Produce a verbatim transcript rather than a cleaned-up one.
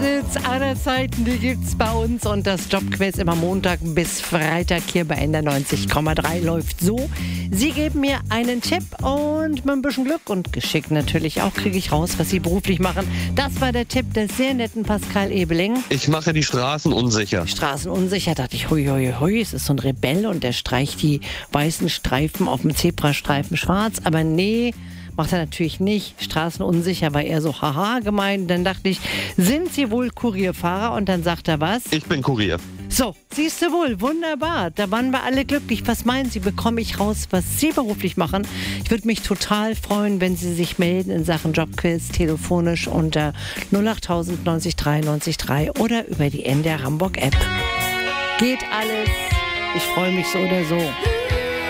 Ausschnitt aller Zeiten, die gibt's bei uns und das Jobquiz immer Montag bis Freitag hier bei N D R neunzig Komma drei läuft so. Sie geben mir einen Tipp und mit ein bisschen Glück und Geschick natürlich auch kriege ich raus, was Sie beruflich machen. Das war der Tipp des sehr netten Pascal Ebeling. Ich mache die Straßen unsicher. Straßen unsicher, dachte ich, hui, hui, hui, es ist so ein Rebell und der streicht die weißen Streifen auf dem Zebrastreifen schwarz, aber nee, macht er natürlich nicht. Straßenunsicher war eher so haha gemeint. Dann dachte ich, sind Sie wohl Kurierfahrer? Und dann sagt er was? Ich bin Kurier. So, siehst du wohl, wunderbar. Da waren wir alle glücklich. Was meinen Sie, bekomme ich raus, was Sie beruflich machen? Ich würde mich total freuen, wenn Sie sich melden in Sachen Jobquiz telefonisch unter null acht tausend neunzig drei neunzig drei oder über die N D R Hamburg App. Geht alles. Ich freue mich so oder so.